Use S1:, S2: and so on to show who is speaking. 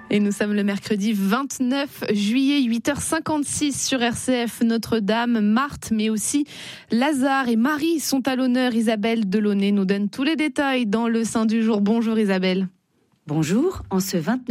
S1: Et nous sommes le mercredi 29 juillet, 8h56 sur RCF. Notre-Dame, Marthe, mais aussi Lazare et Marie sont à l'honneur. Isabelle Delaunay nous donne tous les détails dans le Saint du jour. Bonjour Isabelle.
S2: Bonjour, en ce 29